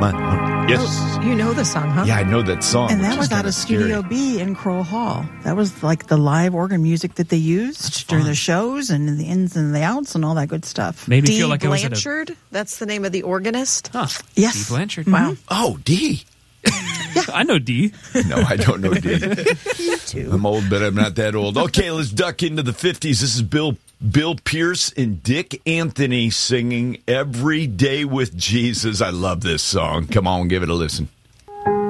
Yes. Oh, you know the song, huh? Yeah, I know that song. And that was out of Studio B in Crow Hall. That was like the live organ music that they used during the shows and the ins and the outs and all that good stuff. Made me Dee feel like Blanchard? That's the name of the organist? Huh. Yes. Dee Blanchard. Wow. Oh, D. I know D. No, I don't know D. You too. I'm old, but I'm not that old. Okay, let's duck into the 50s. This is Bill Pierce and Dick Anthony singing Every Day with Jesus. I love this song. Come on, give it a listen.